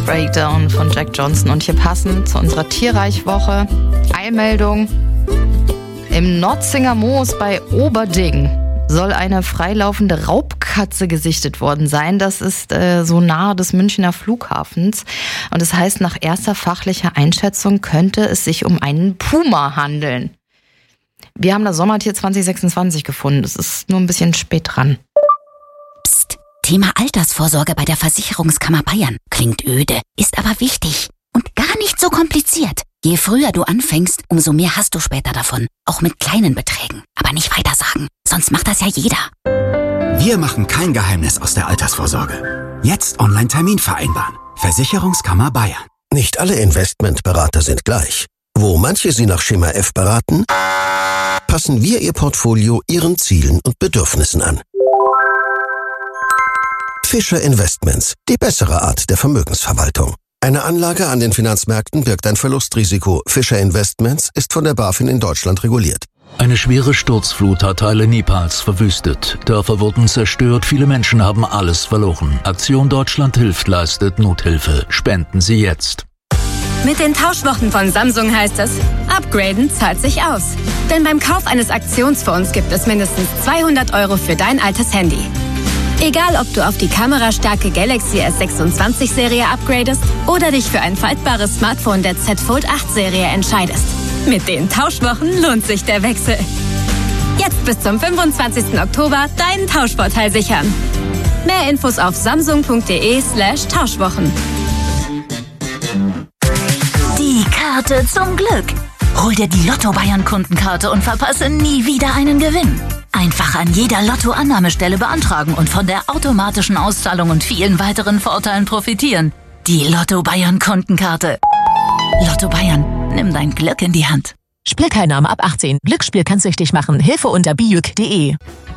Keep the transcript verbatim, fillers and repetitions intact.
Breakdown von Jack Johnson. Und hier passend zu unserer Tierreich-Woche Eilmeldung. Im Norzinger Moos bei Oberding soll eine freilaufende Raubkatze gesichtet worden sein. Das ist äh, so nahe des Münchner Flughafens. Und das heißt, nach erster fachlicher Einschätzung könnte es sich um einen Puma handeln. Wir haben das Sommertier zwanzig sechsundzwanzig gefunden. Das ist nur ein bisschen spät dran. Psst, Thema Altersvorsorge bei der Versicherungskammer Bayern. Klingt öde, ist aber wichtig und gar nicht so kompliziert. Je früher du anfängst, umso mehr hast du später davon. Auch mit kleinen Beträgen. Aber nicht weitersagen, sonst macht das ja jeder. Wir machen kein Geheimnis aus der Altersvorsorge. Jetzt Online-Termin vereinbaren. Versicherungskammer Bayern. Nicht alle Investmentberater sind gleich. Wo manche Sie nach Schema F beraten, passen wir Ihr Portfolio Ihren Zielen und Bedürfnissen an. Fischer Investments, die bessere Art der Vermögensverwaltung. Eine Anlage an den Finanzmärkten birgt ein Verlustrisiko. Fischer Investments ist von der BaFin in Deutschland reguliert. Eine schwere Sturzflut hat Teile Nepals verwüstet. Dörfer wurden zerstört, viele Menschen haben alles verloren. Aktion Deutschland hilft leistet Nothilfe. Spenden Sie jetzt. Mit den Tauschwochen von Samsung heißt es, upgraden zahlt sich aus. Denn beim Kauf eines Aktionsfonds gibt es mindestens zweihundert Euro für dein altes Handy. Egal, ob du auf die kamerastarke Galaxy S sechsundzwanzig Serie upgradest oder dich für ein faltbares Smartphone der Z Fold acht Serie entscheidest. Mit den Tauschwochen lohnt sich der Wechsel. Jetzt bis zum fünfundzwanzigsten Oktober deinen Tauschvorteil sichern. Mehr Infos auf samsung.de slash Tauschwochen. Die Karte zum Glück. Hol dir die Lotto Bayern Kundenkarte und verpasse nie wieder einen Gewinn. Einfach an jeder Lotto-Annahmestelle beantragen und von der automatischen Auszahlung und vielen weiteren Vorteilen profitieren. Die Lotto Bayern Kundenkarte. Lotto Bayern, nimm dein Glück in die Hand. Spielteilnahme ab achtzehn. Glücksspiel kann süchtig machen. Hilfe unter bijuk punkt de.